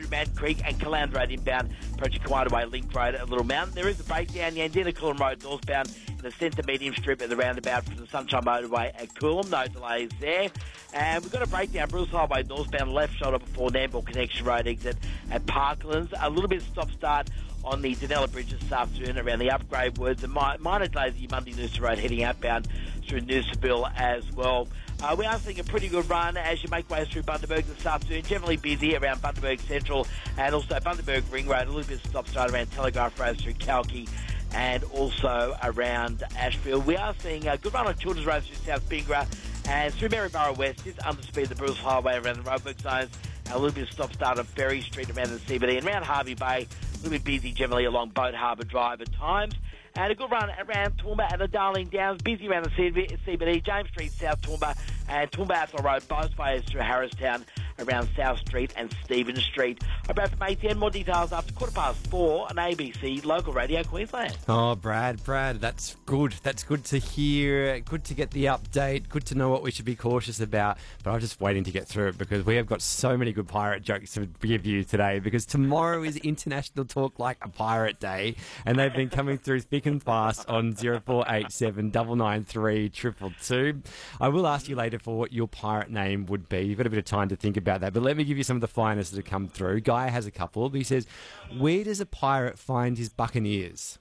Man Creek and Calandra Road inbound, approaching Quieter Way, Link Road at Little Mountain. There is a breakdown, Yandina Coolum Road northbound in the centre medium strip at the roundabout from the Sunshine Motorway at Coolum. No delays there. And we've got a breakdown, Bruce Highway northbound, left shoulder before Nambour Connection Road exit at Parklands. A little bit of stop-start on the Danella Bridge this afternoon around the Upgrade Woods, and minor delays at Mundy Noosa Road heading outbound through Noosaville as well. We are seeing a pretty good run as you make way through Bundaberg this afternoon. Generally busy around Bundaberg Central and also Bundaberg Ring Road. A little bit of stop-start around Telegraph Road through Kalki and also around Ashfield. We are seeing a good run on Children's Road through South Bingra and through Maryborough West. It's under speed the Bruce Highway around the roadwork zones. A little bit of stop-start on Ferry Street around the CBD and around Harvey Bay. A little bit busy generally along Boat Harbour Drive at times. And a good run around Toowoomba and the Darling Downs. Busy around the CBD, James Street, South Toowoomba, and Toowoomba Athol Road, both ways through Harristown, around South Street and Stephen Street. I'm Brad from ATN. More details after 4:15 on ABC Local Radio Queensland. Oh, Brad, that's good. That's good to hear. Good to get the update. Good to know what we should be cautious about. But I'm just waiting to get through it because we have got so many good pirate jokes to give you today, because tomorrow is International Talk Like a Pirate Day, and they've been coming through thick and fast on 0487 993 222. I will ask you later for what your pirate name would be. You've got a bit of time to think about that, but let me give you some of the finest that have come through. Guy has a couple. He says, where does a pirate find his buccaneers?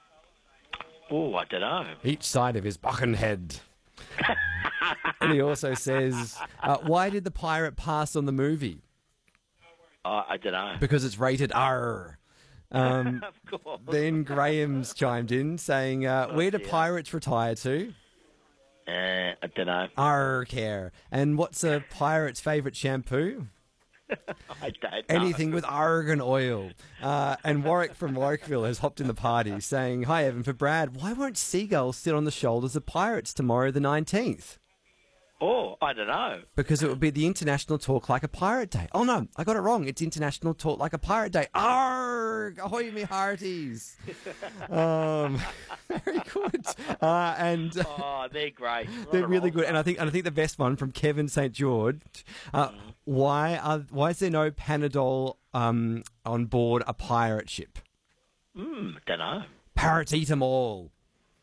Oh, I don't know. Each side of his buccan head. And he also says, why did the pirate pass on the movie? I don't know. Because it's rated R. Of course. Then Graham's chimed in saying, where do pirates retire to? I don't know. Care. And what's a pirate's favourite shampoo? I don't know. Anything with argan oil. And Warwick from Warwickville has hopped in the party saying, hi, Evan, for Brad, why won't seagulls sit on the shoulders of pirates tomorrow the 19th? Oh, I don't know. Because it would be the International Talk Like a Pirate Day. Oh, no, I got it wrong. It's International Talk Like a Pirate Day. Arrgh! Ahoy, me hearties. Very good. They're great. They're really good. And I think the best one from Kevin St. George. Why is there no Panadol on board a pirate ship? Don't know. Parrots eat 'em all.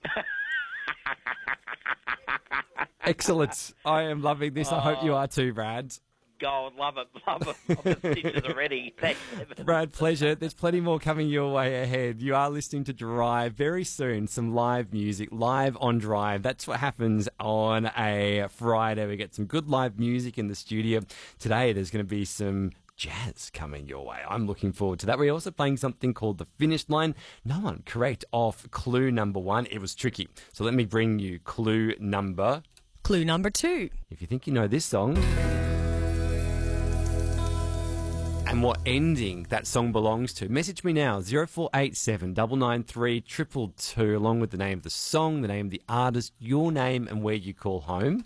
Excellent. I am loving this. I hope you are too, Brad. God, love it. I've got stitches already. Thanks, Evan. Brad, pleasure. There's plenty more coming your way ahead. You are listening to Drive. Very soon, some live music, live on Drive. That's what happens on a Friday. We get some good live music in the studio. Today, there's going to be some jazz coming your way. I'm looking forward to that. We're also playing something called The Finish Line. No one correct off clue number 1. It was tricky. So let me bring you clue number 2. If you think you know this song and what ending that song belongs to, message me now, 0487 993 222, along with the name of the song, the name of the artist, your name and where you call home.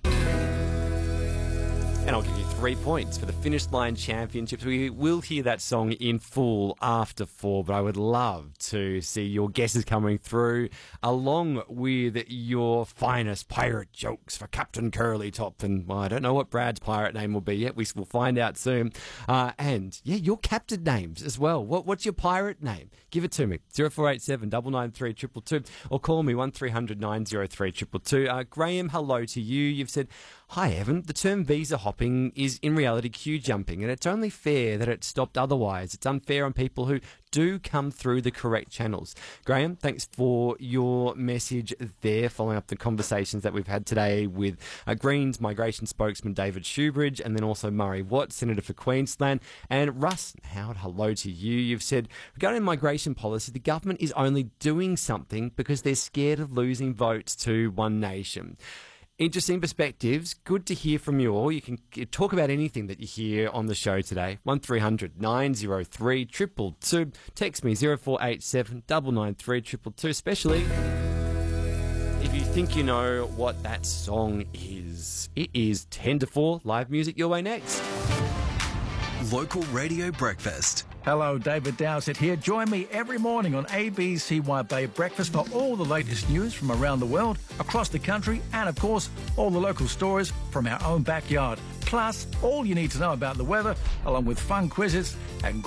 And I'll give you 3 points for the Finish Line Championships. We will hear that song in full after 4, but I would love to see your guesses coming through, along with your finest pirate jokes for Captain Curly Top. And well, I don't know what Brad's pirate name will be yet. We will find out soon. And yeah, your captain names as well. What's your pirate name? Give it to me. 0487 993 222, or call me 1300 903 222. Graham, hello to you. You've said, hi, Evan. The term visa hopping is in reality queue jumping, and it's only fair that it's stopped otherwise. It's unfair on people who do come through the correct channels. Graham, thanks for your message there, following up the conversations that we've had today with Greens migration spokesman David Shoebridge, and then also Murray Watt, Senator for Queensland. And Russ Howard, hello to you. You've said, regarding migration policy, the government is only doing something because they're scared of losing votes to One Nation. Interesting perspectives. Good to hear from you all. You can talk about anything that you hear on the show today. 1300 903 222. Text me 0487 993 222, especially if you think you know what that song is. It is 10 to 4. Live music your way next. Local Radio Breakfast. Hello, David Dowsett here. Join me every morning on ABCYB Breakfast for all the latest news from around the world, across the country, and of course, all the local stories from our own backyard. Plus, all you need to know about the weather, along with fun quizzes and